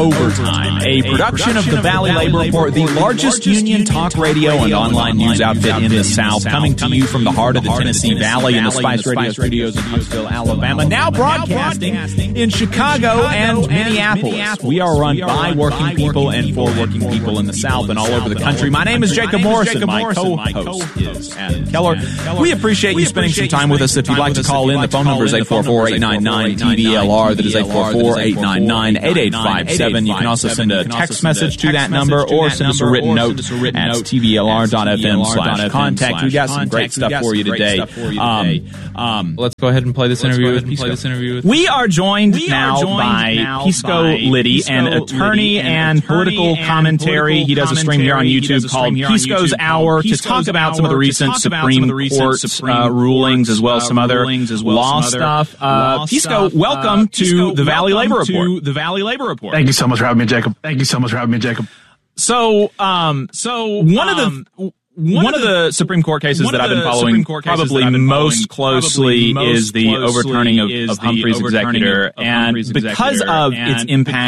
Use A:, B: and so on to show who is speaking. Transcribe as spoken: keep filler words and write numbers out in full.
A: Overtime, a production of the Valley Labor Report, the largest union talk radio and online news outfit in the South, coming to you from the heart of the Tennessee Valley in the Spice Radio Studios in Huntsville, Alabama, now broadcasting in Chicago and Minneapolis. We are run by working people and for working people in the South and all over the country. My name is Jacob Morrison. My co-host is Adam Keller. We appreciate you spending some time with us. If you'd like to call in, the phone number is eight four four, eight nine nine, T V L R. That is eight four four, eight nine nine, eight eight five seven. You can also send a text message to that number or send us a written note at T V L R dot F M slash contact. We got some great stuff for you today. Um, um,
B: let's go ahead and play this interview with Pisco.
A: We are joined now by Pisco Liddy, an attorney and political commentary. He does a stream here on YouTube called Pisco's Hour to talk about some of the recent Supreme Court uh, rulings as well as some other law stuff. Uh, Pisco, welcome to the Valley Labor Report.
C: The Valley Labor Report.
D: Thank you so much for having me, Jacob. Thank you so much for having me, Jacob.
A: So, um, so one um, of the one, one of the, the Supreme Court cases that I've been following probably been most following, closely probably most is the overturning of, of Humphrey's executor, of and Humphrey's because executor, of its impact